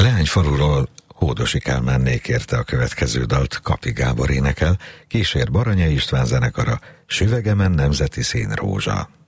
Leányfaluról Hódosi Kálmánné kérte a következő dalt, Kapi Gábor énekel, kísér Baranya István zenekara, Süvegemen Nemzeti Színrózsa.